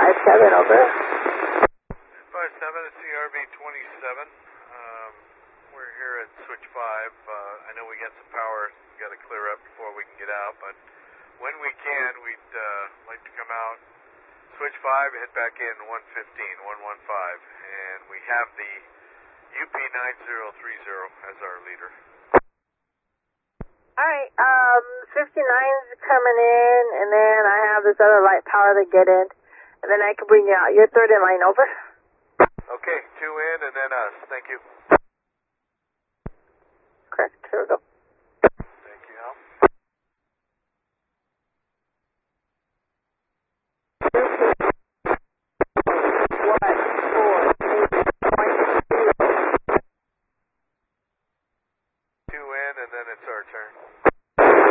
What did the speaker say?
57, over. 57 is CRB 27. We're here at switch 5. I know we got some power. We got to clear up before we can get out, but when we can, we'd like to come out, switch 5, head back in 115, and we have the UP9030 as our leader. Alright, 59's coming in, and then I have this other light power to get in, and then I can bring you out. You're third in line, over. Okay, 2 in, and then us. Thank you. Correct, here we go.